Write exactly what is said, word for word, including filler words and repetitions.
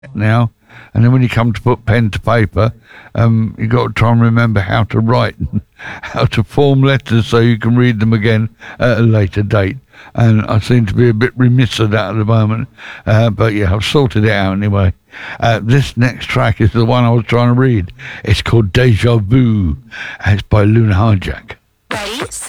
now, and then when you come to put pen to paper, um, you got to try and remember how to write, how to form letters so you can read them again at a later date. And I seem to be a bit remiss of that at the moment, uh, but yeah, I've sorted it out anyway. Uh, this next track is the one I was trying to read. It's called Deja Vu, and it's by Luna Hijack. Ready?